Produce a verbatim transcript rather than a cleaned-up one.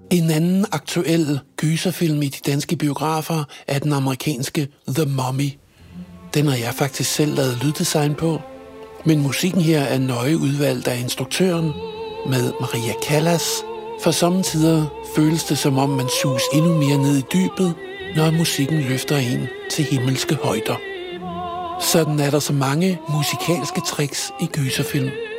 En anden aktuel gyserfilm i de danske biografer er den amerikanske The Mummy. Den har jeg faktisk selv lavet lyddesign på, men musikken her er nøje udvalgt af instruktøren med Maria Callas. For sommetider føles det, som om man suges endnu mere ned i dybet, når musikken løfter en til himmelske højder. Sådan er der så mange musikalske tricks i gyserfilm.